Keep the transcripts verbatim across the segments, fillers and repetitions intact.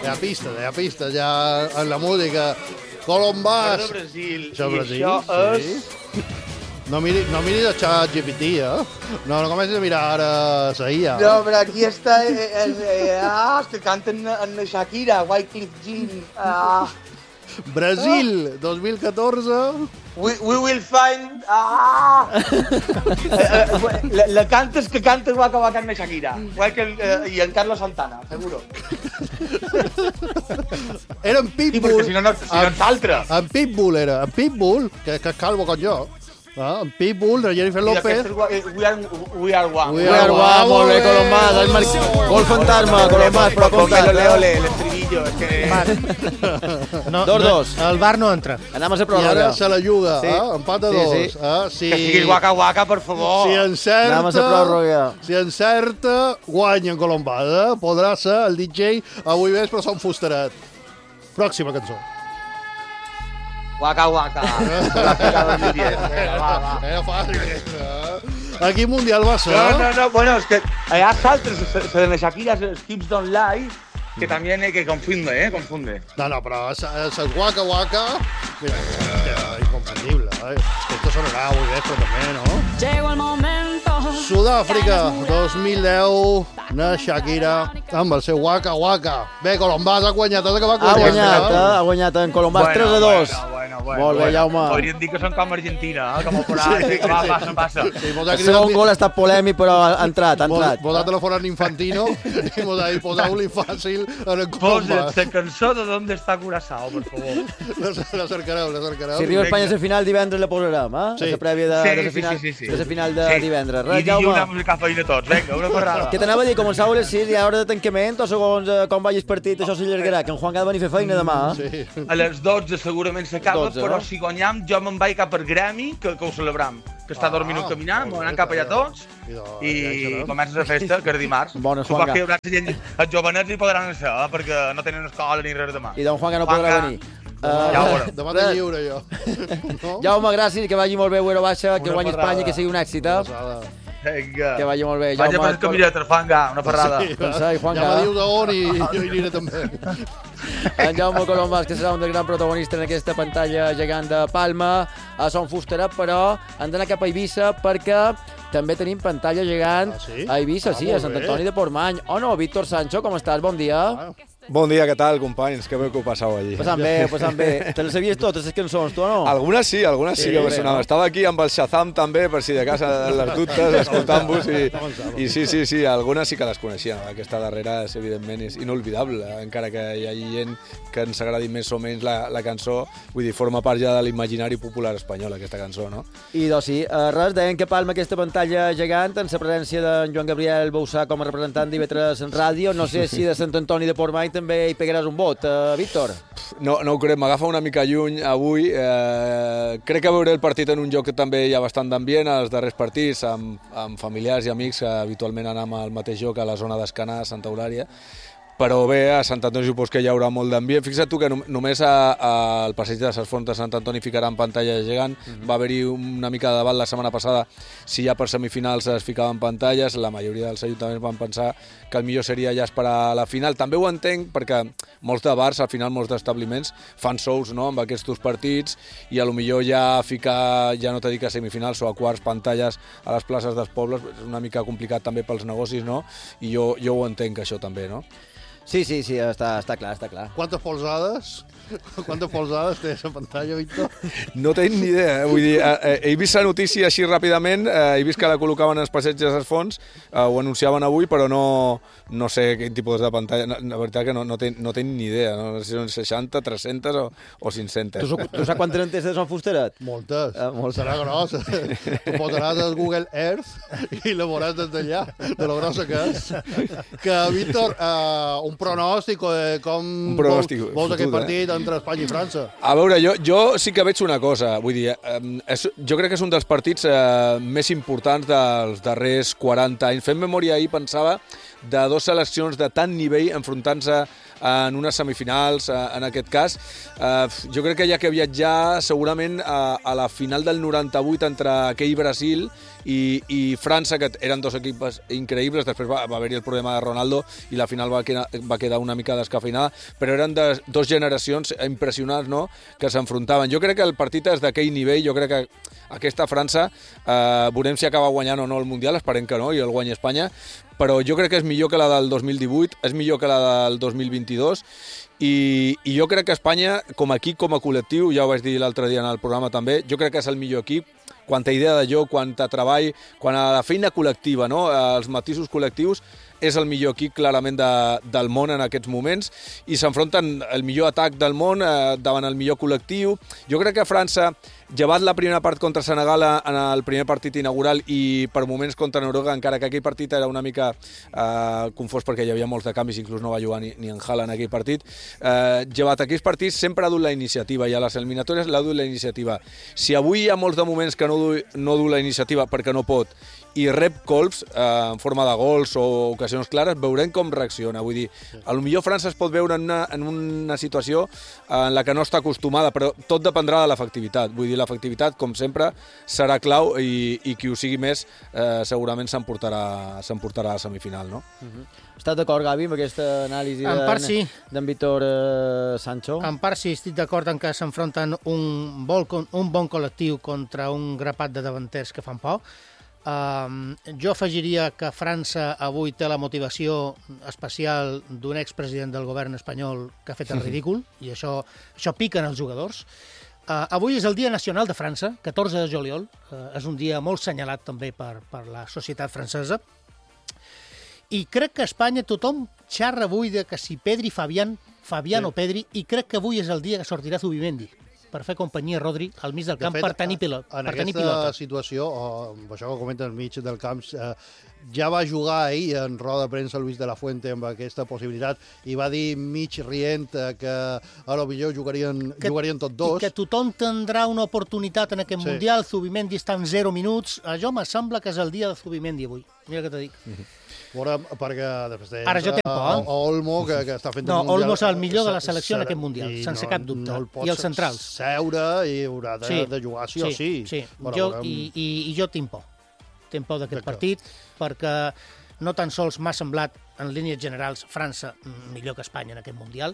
hi ha pista, hi ha pista, ja en la música. Colombàs. Això de Brasil. Això, I Brasil, això és... sí. No miri, no miri de xat G P T, eh? No, no comencis a mirar ara la I A. No, però aquí està... Eh, eh, eh, ah, que canten en Shakira, Wyclef Jean. Ah. Brasil, dos mil catorze. We, we will find... Ah! la, la cantes que canta Waka Waka en Shakira. Wyclef, eh, I en Carlos Santana, seguro. Era en Pitbull. Sí, perquè si no, no, si no ets altre. En Pitbull era, en Pitbull, que, que és calvo com jo. Ah, en Pitbull, de Jennifer López. We are, we are one. We are one, molt bé, Colombàs. El Mar... Gol fantasma, Colombàs, però comptat. Leo, l'estribillo, és que... No, dos, dos. No, el bar no entra. Anem a ser I pròrroga. ara se la juga, Sí. eh? Empat a Sí, dos. sí. Eh? Si... Que sigui Waka Waka, per favor. Si encerta... Anem a ser pròrroga. Si encerta, guanya en Colombàs, eh? Podrà ser el D J avui vespre som Fustaret. Pròxima cançó. Waka Waka. dos mil diez. Vinga, va, va. Era fàcil, aquesta, eh? Aquí Mundial va ser. No, no, no, bueno, es que hay altres, se de Shakira, els Hips Don't Lie, que también eh, que confunde, eh, confunde. No, no, però el Waka Waka... Mira, hòstia, inconfundible, eh? Esto sonarà avui vespre també, no? Llegó el momento. Sud-àfrica, dos mil deu, na Shakira, amb el seu Waka Waka. Bé, Colombàs ha guanyat, has acabat Ha guanyant. guanyat, eh? Ha guanyat en Colombàs tres a dos. Bueno, bueno, bueno. Molt bé, bueno. Jaume. Podríem dir que són com Argentina, eh? Com por ahí, sí, que va, passa, passa. Sí, mos ha El segon gol ha estat polèmic, però ha entrat, ha Vos, entrat. vos ha telefonat Infantino i mos ha dit poseu-li fàcil en el Posa't Colombàs. la cançó de d'on està Curaçao, per favor. La, la cercareu, la cercareu. Si arriba a Espanya a la final, divendres la posarem, eh? Sí. La prèvia de, Sí, de la sí, final, sí, sí, sí. de la final de Sí. divendres. I Res, dilluns Jaume, anem a ficar feina tots, vinga, una parrada. què t'anava a dir? Començava a les sis, hi ha hora de tancament, o segons eh, com vagi el partit, això s'allargarà, que en Juan ha de venir a fer feina demà, eh? Sí. A les dotze segurament s'acaba, dotze, però no? si guanyam jo me'n vaig cap al Gremi, que, que ho celebram. Que està dormint un caminant, molt m'ho bé, anem cap allà però- tots I de- ja hi i serem. comences la festa, que és dimarts. Bona, Suposo Juanga. que hi haurà gent, els jovenets hi podran ser, eh, perquè no tenen escola ni res demà. I don Juan no podrà Juanga. venir. Ja ho veurem. Demà res. de lliure, jo. No? Jaume, gràcies, que vagi molt bé, Güero Baixa, que Una guanyi parrada. Espanya, que sigui un èxit, eh? Passada. Vinga. Que vagi molt bé. Vaig a Jaume, fer camiseta, Juanga, una parrada. Sí, Pensar, Juanga. ja me dius on i jo hi aniré també. En Jaume Colombàs, que serà un dels grans protagonistes en aquesta pantalla gegant de Palma, a Son Fusterat, però han d'anar cap a Eivissa perquè també tenim pantalla gegant Ah, sí? a Eivissa, Ah, sí, molt a Sant bé. Antoni de Portmany. O no, Víctor Sancho, com estàs? Bon dia. Ah, Bon dia, què tal, companys? Que bé que ho passau allí. Passant bé, passant bé. Te les sabies totes, les cançons, tu o no? Algunes sí, algunes sí, Sí, que me bé, sonava. no? Estava aquí amb el Shazam també, per si de casa les dubtes, escoltant-vos, i, i sí, sí, sí, algunes sí que les coneixia. Aquesta darrera, és, evidentment, és inolvidable, encara que hi hagi gent que ens agradi més o menys la, la cançó, vull dir, forma part ja de l'imaginari popular espanyol, aquesta cançó, no? I doncs sí, eh, res, deien que Palma aquesta pantalla gegant, en la presència d'en Joan Gabriel Bouzà com a representant d'I V tres en ràdio, no sé si de Sant Antoni de Portmany també hi pegaràs un vot, eh, Víctor. No, no ho crec, m'agafa una mica lluny avui. Eh, crec que veuré el partit en un lloc que també hi ha bastant d'ambient, als darrers partits, amb, amb familiars i amics, que habitualment anem al mateix lloc, a la zona d'Escanar, Santa Eulària. Però bé, a Sant Antoni supos que hi haurà molt d'ambient. Fixa't tu que no, només a, a, al passeig de les Fonts de Sant Antoni ficaran pantalla gegant. Mm-hmm. Va haver-hi una mica de debat la setmana passada si ja per semifinals es ficaven pantalles. La majoria dels ajuntaments van pensar que el millor seria ja esperar a la final. També ho entenc perquè molts de bars, al final molts d'establiments, fan sous, no?, amb aquests partits i a lo millor ja ficar, ja no t'he dit a semifinals o a quarts, pantalles a les places dels pobles és una mica complicat també pels negocis, no? I jo, jo ho entenc, això també, no? Sí, sí, sí, està, està clar, està clar. Quantes polsades? Quantes polsades té la pantalla, Víctor? No tinc ni idea, eh? Vull dir, eh, he vist la notícia així ràpidament, eh, he vist que la col·locaven als passeigs de les Fonts, eh, ho anunciaven avui, però no, no sé quin tipus de pantalla, no, la veritat que no, no, tinc, no tinc ni idea, no sé si són seixanta, tres-centes o, o cinc-centes. Tu, tu saps quantes en tens de Son Fusterat? Moltes. Ah, moltes. Serà grossa. Tu posaràs el Google Earth i la veuràs des d'allà, de lo grossa que és. Que, Víctor, uh, un pronòstic de com Un pronòstic vols, vols fotut, aquest eh? partit entre Espanya i França. A veure, jo, jo sí que veig una cosa, vull dir, eh, és, jo crec que és un dels partits eh, més importants dels darrers quaranta anys. Fent memòria ahir pensava de dues seleccions de tant nivell enfrontant-se en unes semifinals, en aquest cas. Eh, jo crec que hi ha que viatjar segurament a, a la final del noranta-vuit entre aquell Brasil i, i França, que eren dos equips increïbles, després va, va haver-hi el problema de Ronaldo i la final va quedar, va quedar una mica descafeinada, però eren de dos generacions impressionants, no?, que s'enfrontaven. Jo crec que el partit és d'aquell nivell, jo crec que aquesta França, eh, veurem si acaba guanyant o no el Mundial, esperem que no, i el guanya Espanya, però jo crec que és millor que la del dos mil divuit, és millor que la del dos mil vint-i-dos, i, i jo crec que Espanya, com a equip, com a col·lectiu, ja ho vaig dir l'altre dia en el programa també, jo crec que és el millor equip, quant a idea de joc, quant a treball, quant a la feina col·lectiva, no?, els matisos col·lectius, és el millor equip clarament de, del món en aquests moments i s'enfronten el millor atac del món eh, davant el millor col·lectiu. Jo crec que França, llevat la primera part contra Senegal en el primer partit inaugural i per moments contra Noruega, encara que aquell partit era una mica eh, confós perquè hi havia molts de canvis, inclús no va jugar ni, ni en Haaland en aquell partit, eh, llevat aquells partits sempre ha dut la iniciativa i a les eliminatòries l'ha dut la iniciativa. Si avui hi ha molts de moments que no du, no du la iniciativa perquè no pot i rep colps eh, en forma de gols o ocasions clares, veurem com reacciona. Vull dir, a lo millor França es pot veure en una, en una situació en la que no està acostumada, però tot dependrà de l'efectivitat. Vull dir, l'efectivitat, com sempre, serà clau i, i qui ho sigui més eh, segurament s'emportarà s'emportarà a la semifinal, no? Uh-huh. Estàs d'acord, Gavi, amb aquesta anàlisi en part, sí. d'en Víctor eh, Sancho? En part sí, estic d'acord en que s'enfronten un, bon, un bon col·lectiu contra un grapat de davanters que fan por. Uh, jo afegiria que França avui té la motivació especial d'un expresident del govern espanyol que ha fet el ridícul, i això, això pica en els jugadors. Uh, avui és el Dia Nacional de França, catorze de juliol, uh, és un dia molt senyalat també per, per la societat francesa, i crec que a Espanya tothom xerra avui de que si Pedri, Fabián, Fabián sí. o Pedri, i crec que avui és el dia que sortirà Zubimendi per fer companyia a Rodri al mig del camp, de fet, per tenir pilot. En per aquesta tenir pilota. situació, o això que comenta al mig del camp, eh, ja va jugar ahir en roda de premsa Luis de la Fuente amb aquesta possibilitat i va dir mig rient que a lo millor jugarien, que, jugarien tots dos. I que tothom tindrà una oportunitat en aquest sí. Mundial. Zubimendi està en zero minuts. Això me sembla que és el dia de Zubimendi avui. Mira què t'ho dic. Mm-hmm. Veure, perquè després tens Ara jo tenc por. a Olmo, que, que està fent no, un mundial. Olmo és el millor de la selecció en aquest mundial, sense no, cap dubte. No el I els centrals. seure i haurà de, sí, de jugar sí, sí o sí. sí. Però, jo, veurem... i, i, I jo tinc por. Tinc por d'aquest partit, perquè no tan sols m'ha semblat, en línies generals, França millor que Espanya en aquest mundial.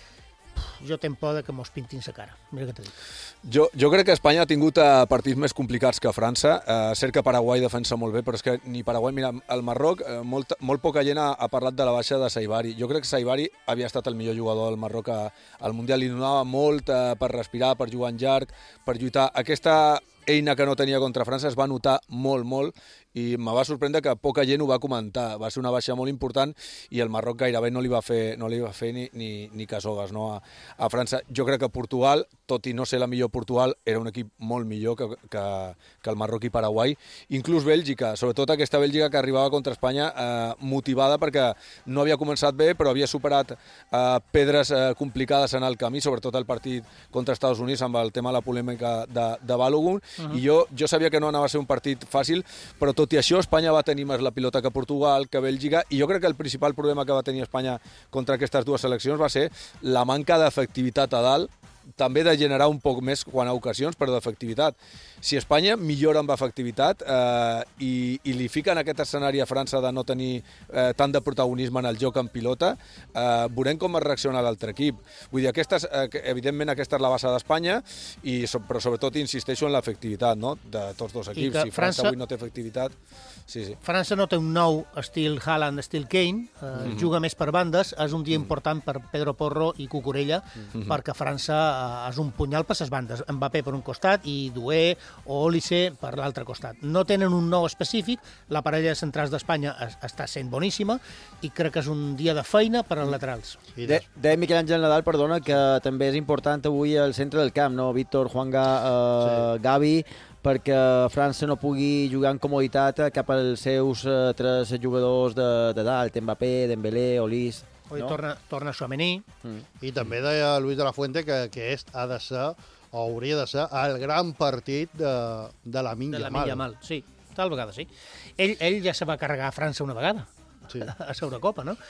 Jo tinc por que mos pintin sa cara. Mira què t'ho dic. Jo, jo crec que Espanya ha tingut uh, partits més complicats que França. Uh, cert que Paraguai defensa molt bé, però és que ni Paraguai... Mira, el Marroc, uh, molt, molt poca gent ha, ha parlat de la baixa de Saibari. Jo crec que Saibari havia estat el millor jugador del Marroc a, al Mundial. Li donava molt uh, per respirar, per jugar en llarg, per lluitar. Aquesta eina que no tenia contra França es va notar molt, molt, i me va sorprendre que poca gent ho va comentar. Va ser una baixa molt important i el Marroc gairebé no li va fer, no li va fer ni, ni, ni casogues, no, a, a França. Jo crec que Portugal, tot i no ser la millor Portugal, era un equip molt millor que, que, que el Marroc i Paraguai. Inclús Bèlgica, sobretot aquesta Bèlgica que arribava contra Espanya eh, motivada perquè no havia començat bé, però havia superat eh, pedres eh, complicades en el camí, sobretot el partit contra Estats Units amb el tema de la polèmica de, de Balogun. Uh-huh. I jo, jo sabia que no anava a ser un partit fàcil, però tot i això Espanya va tenir més la pilota que Portugal, que Bèlgica, i jo crec que el principal problema que va tenir Espanya contra aquestes dues seleccions va ser la manca d'efectivitat a dalt, també de generar un poc més quan a ocasions, però d'efectivitat. Si Espanya millora amb efectivitat eh, i, i li fica en aquest escenari a França de no tenir eh, tant de protagonisme en el joc en pilota, eh, veurem com es reacciona l'altre equip. Vull dir, aquestes, eh, evidentment aquesta és la base d'Espanya, i, però sobretot insisteixo en l'efectivitat, no?, de tots dos equips. Si França, França avui no té efectivitat... Sí, sí. França no té un nou estil Haaland, estil Kane, eh, mm-hmm. juga més per bandes, és un dia important per Pedro Porro i Cucurella, mm-hmm. perquè França eh, és un punyal per les bandes. Mbappé per un costat i Doué o Olise per l'altre costat. No tenen un nou específic, la parella de centrals d'Espanya es, està sent boníssima i crec que és un dia de feina per als laterals. De, de Miquel Àngel Nadal, perdona, que també és important avui al centre del camp, no? Víctor, Juanga, eh, sí. Gavi, perquè França no pugui jugar en comoditat cap als seus uh, tres jugadors de, de dalt, Mbappé, Dembélé, Olís... Avui no? torna, torna Tchouaméni. Mm. I també deia Luis de la Fuente que, que és, ha de ser, o hauria de ser, el gran partit de, de Lamine Yamal. De Lamine Yamal, sí. Tal vegada sí. Ell, ell ja se va carregar a França una vegada, sí. a l'Eurocopa, no?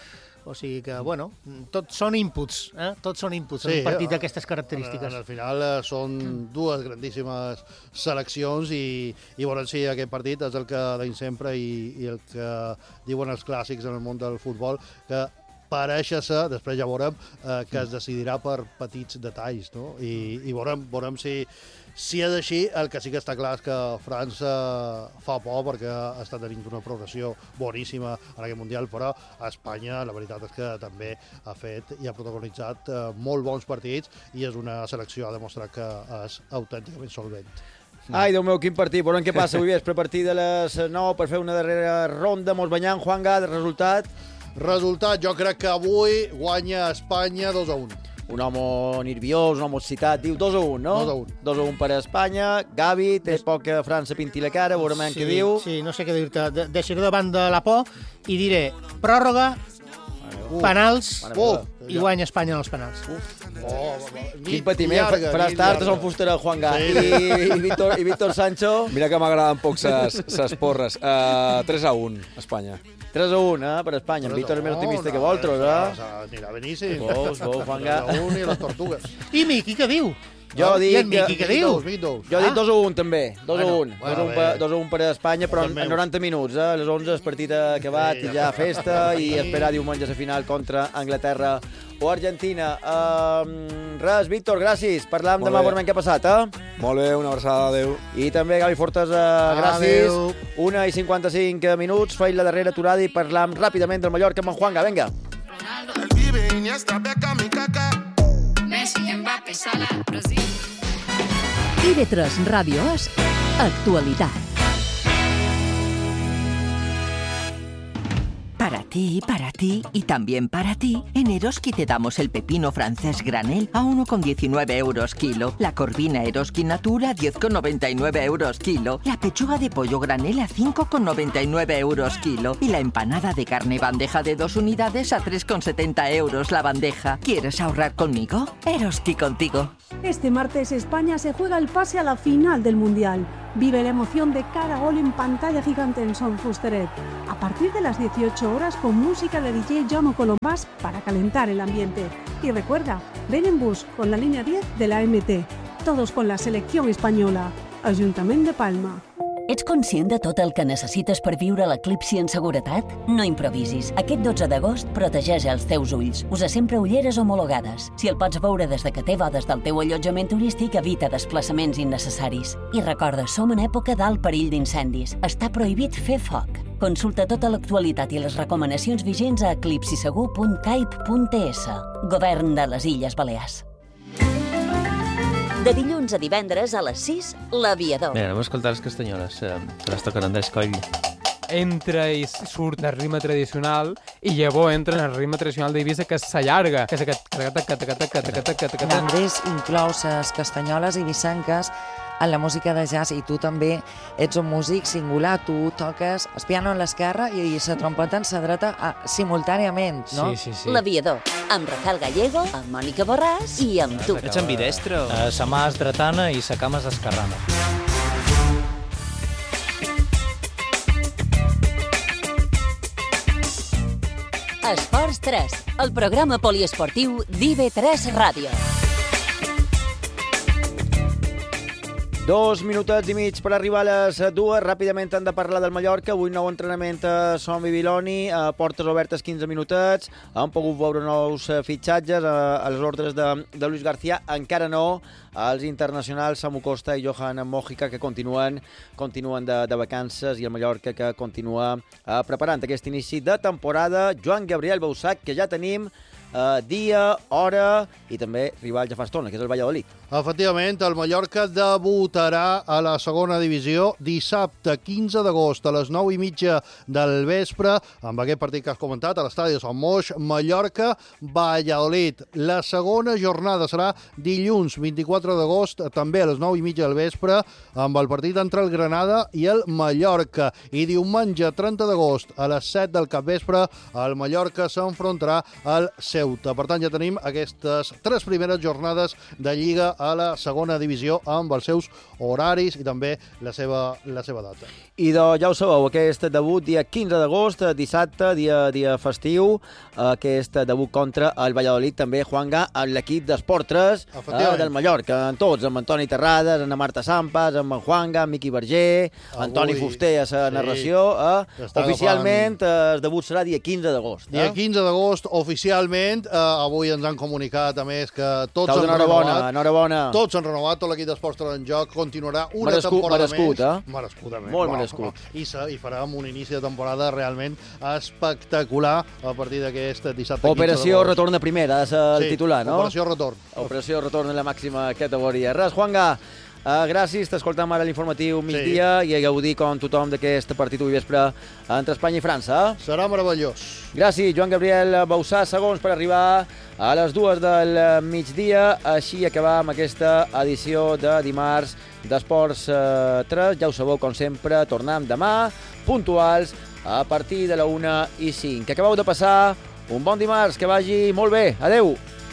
O sigui que, bueno, tots són inputs, eh? Tots són inputs en un partit d'aquestes característiques. Al final eh, són dues grandíssimes seleccions i, i veurem si aquest partit és el que deim sempre i, i el que diuen els clàssics en el món del futbol, que pareix ser, després ja veurem, eh, que es decidirà per petits detalls, no? I, i veurem, veurem si, si és així. El que sí que està clar és que França fa por perquè està tenint una progressió boníssima en aquest Mundial, però Espanya la veritat és que també ha fet i ha protagonitzat eh, molt bons partits i és una selecció a demostrar que és autènticament solvent. Ai, Déu meu, quin partit. Veurem què passa avui vespre a partir de les nou per fer una darrera ronda. Mos banyant, Juanga, de resultat... Resultat, jo crec que avui guanya Espanya dos a un. Un home nerviós, un home excitat, diu dos a un, no? dos a un. dos a un per a Espanya. Gavi, té poc que França pinti la cara, veurem sí, què diu. Sí, no sé què dir-te. De deixaré davant de la por i diré pròrroga, uh, penals uh, i guanya Espanya en els penals. Uf. Oh, quin patiment, llarga, faràs tard a son fusterà Juan Gà sí. I, i, Víctor, i Víctor Sancho. Mira que m'agraden poc ses, ses porres. Uh, tres a un, Espanya. tres a un, eh, per Espanya. En Víctor és més optimista que vosaltres, eh? Anirà beníssim. Vos, vos, Juan Gà. tres a un i les tortugues. I Miqui, què diu? Jo no? dic... I en Miqui, què diu? Jo dic dos a un, també. dos a un. dos a un per a Espanya, però en noranta minuts, eh? A les onze el partit ha acabat, sí, ja festa, i esperar diumenge a final contra Anglaterra o Argentina. Uh, res, Víctor, gràcies. Parlam demà, veurem què ha passat, eh? Molt bé, una abraçada, adeu. I també, Gavi Fortes, uh, gràcies. una i cinquanta-cinc minuts, feim la darrera aturada i parlam ràpidament del Mallorca amb en Juanga. Vinga. I ve tres Ràdio és actualitat. Para ti, para ti y también para ti, en Eroski te damos el pepino francés granel a uno con diecinueve euros kilo, la corvina Eroski Natura a diez con noventa y nueve euros kilo, la pechuga de pollo granel a cinco con noventa y nueve euros kilo y la empanada de carne bandeja de dos unidades a tres con setenta euros la bandeja. ¿Quieres ahorrar conmigo? Eroski contigo. Este martes España se juega el pase a la final del Mundial. Vive la emoción de cada gol en pantalla gigante en Son Fusteret. A partir de las dieciocho horas con música de D J Jono Colombás para calentar el ambiente. Y recuerda, ven en bus con la línea diez de la M T. Todos con la selección española. Ajuntament de Palma. Ets conscient de tot el que necessites per viure l'eclipsi en seguretat? No improvisis. Aquest dotze d'agost protegeix els teus ulls. Usa sempre ulleres homologades. Si el pots veure des de que té des del teu allotjament turístic, evita desplaçaments innecessaris. I recorda, som en època d'alt perill d'incendis. Està prohibit fer foc. Consulta tota l'actualitat i les recomanacions vigents a eclipsisegur punt caip punt es. Govern de les Illes Balears. De dilluns a divendres a les sis, l'Aviador. Bé, anem a escoltar les castanyoles, eh, que les toquen Andrés Coll. Entra i surt del ritme tradicional i llavors entra en el ritme tradicional d'Eivissa, que s'allarga, que és aquest... Andrés inclou les castanyoles eivissenques en la música de jazz i tu també ets un músic singular, tu toques el piano en l'esquerra i la trompeta en la dreta simultàniament, no? Sí, sí, sí. L'Aviador, amb Rafael Gallego, amb Mònica Borràs i amb tu. Ets ambidestre? Uh, sa mà és dretana i sa cama és esquerrana. Esports tres, el programa poliesportiu d'I V tres Ràdio. Dos minutets i mig per arribar a les dues. Ràpidament hem de parlar del Mallorca. Avui nou entrenament a Som Bibiloni, a portes obertes quinze minutets. Han pogut veure nous fitxatges a, a les ordres de, de Luis García. Encara no els internacionals Samu Costa i Johan Mojica, que continuen, continuen de, de vacances, i el Mallorca, que continua eh, preparant aquest inici de temporada. Joan Gabriel Baussac, que ja tenim Uh, dia, hora i també rival ja fa estona, que és el Valladolid. Efectivament, el Mallorca debutarà a la segona divisió dissabte quinze d'agost a les nou i mitja del vespre amb aquest partit que has comentat a l'estadi de Sant Moix, Mallorca-Valladolid. La segona jornada serà dilluns vint-i-quatre d'agost, també a les nou i mitja del vespre, amb el partit entre el Granada i el Mallorca. I diumenge trenta d'agost a les set del capvespre el Mallorca s'enfrontarà al Ceuta. Per tant, ja tenim aquestes tres primeres jornades de Lliga a la segona divisió amb els seus horaris i també la seva, la seva data. I de, ja ho sabeu, aquest debut dia quinze d'agost, dissabte, dia, dia festiu, aquest debut contra el Valladolid, també Juanga, en l'equip d'Esport tres eh, del Mallorca, en tots, amb Antoni Terrades, amb Marta Sampas, amb en Juanga, amb Miqui Verger, avui, Antoni Fuster a la sí, narració. Eh, oficialment agafant... el debut serà dia quinze d'agost. Eh? Dia quinze d'agost, oficialment, eh, avui ens han comunicat, a més, que tots Tau han enhorabona, renovat. enhorabona. Tots han renovat, tot l'equip d'Esports tres en joc continuarà una merescut, temporada merescut, més. Eh? Merescutament. Molt Wow. merescut. I, I farem un inici de temporada realment espectacular a partir d'aquest dissabte Operació retorn de primera, ha de ser el sí, titular, no? Operació retorn. Operació retorn en la màxima categoria. Res, Juanga, uh, gràcies, t'escoltam ara l'informatiu migdia sí. i a gaudir com tothom d'aquest partit avui vespre entre Espanya i França. Serà meravellós. Gràcies, Joan Gabriel Bausà, segons per arribar a les dues del migdia. Així acabam aquesta edició de dimarts d'Esports tres. Ja ho sabeu, com sempre, tornem demà, puntuals, a partir de la una i cinc. Que acabeu de passar un bon dimarts, que vagi molt bé. Adeu!